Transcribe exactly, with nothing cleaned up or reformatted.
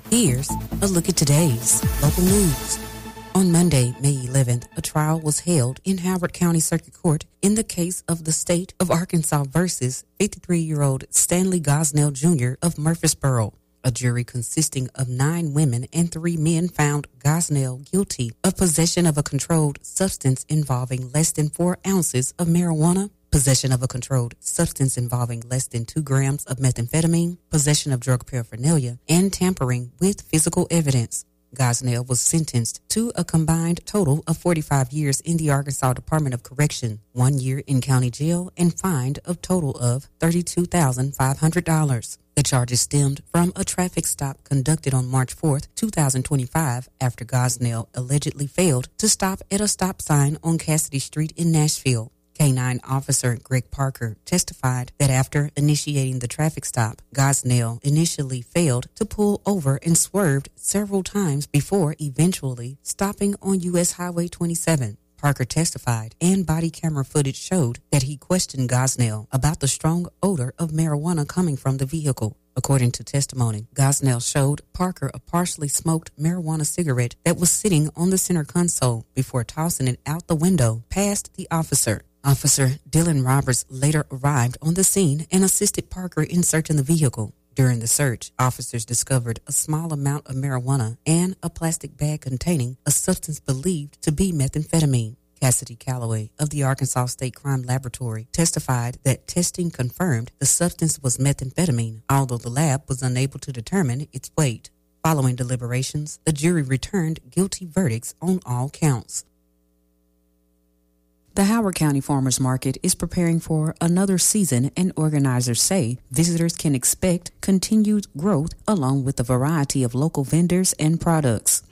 Here's a look at today's local news. On Monday, May eleventh, a trial was held in Howard County Circuit Court in the case of the State of Arkansas versus fifty-three-year-old Stanley Gosnell Junior of Murfreesboro. A jury consisting of nine women and three men found Gosnell guilty of possession of a controlled substance involving less than four ounces of marijuana, possession of a controlled substance involving less than two grams of methamphetamine, possession of drug paraphernalia, and tampering with physical evidence. Gosnell was sentenced to a combined total of forty-five years in the Arkansas Department of Correction, one year in county jail, and fined a total of thirty-two thousand five hundred dollars. The charges stemmed from a traffic stop conducted on March fourth, twenty twenty-five, after Gosnell allegedly failed to stop at a stop sign on Cassidy Street in Nashville. K nine Officer Greg Parker testified that after initiating the traffic stop, Gosnell initially failed to pull over and swerved several times before eventually stopping on U S Highway twenty-seven. Parker testified, and body camera footage showed that he questioned Gosnell about the strong odor of marijuana coming from the vehicle. According to testimony, Gosnell showed Parker a partially smoked marijuana cigarette that was sitting on the center console before tossing it out the window past the officer. Officer Dylan Roberts later arrived on the scene and assisted Parker in searching the vehicle. During the search, officers discovered a small amount of marijuana and a plastic bag containing a substance believed to be methamphetamine. Cassidy Calloway of the Arkansas State Crime Laboratory testified that testing confirmed the substance was methamphetamine, although the lab was unable to determine its weight. Following deliberations, the jury returned guilty verdicts on all counts. The Howard County Farmers Market is preparing for another season, and organizers say visitors can expect continued growth along with a variety of local vendors and products.